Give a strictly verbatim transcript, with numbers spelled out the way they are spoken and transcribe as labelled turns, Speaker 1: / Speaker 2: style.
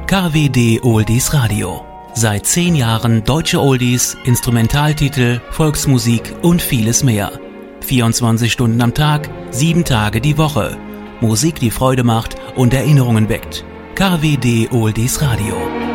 Speaker 1: K W D Oldies Radio. Seit zehn Jahren deutsche Oldies, Instrumentaltitel, Volksmusik und vieles mehr. vierundzwanzig Stunden am Tag, sieben Tage die Woche. Musik, die Freude macht und Erinnerungen weckt. K W D Oldies Radio.